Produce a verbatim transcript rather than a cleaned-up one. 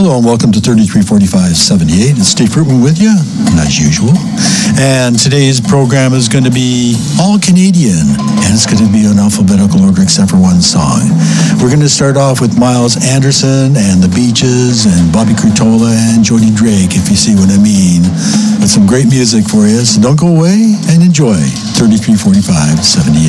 Hello and welcome to thirty-three forty-five seventy-eight. It's Steve Fruitman with you, as usual. And today's program is going to be all Canadian, and it's going to be in alphabetical order except for one song. We're going to start off with Miles Anderson and the Beaches and Bobby Curtola and Jody Drake, if you see what I mean. With some great music for you, so don't go away and enjoy thirty-three forty-five seventy-eight.